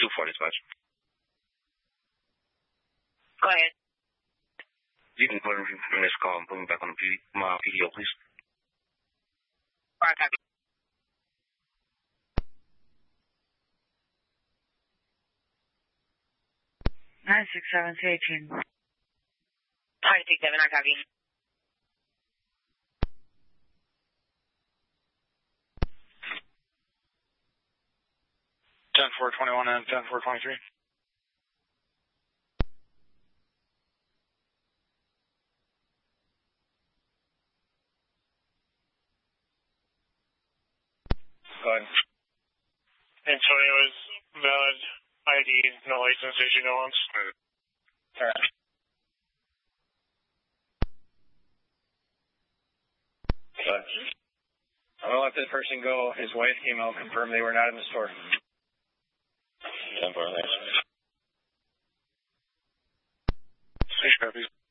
240 dispatch. Go ahead. You can put in this call and put me back on the PDO, please. All right, copy. Nine 6-7 to 18. 967, I copy. Ten 421 and 10 423. 'Go ahead. Antonio is valid ID, no license issue, no ones. All right. But I'm going to let this person go. His wife came out and confirmed they were not in the store. 10-4, thanks. 6 copies.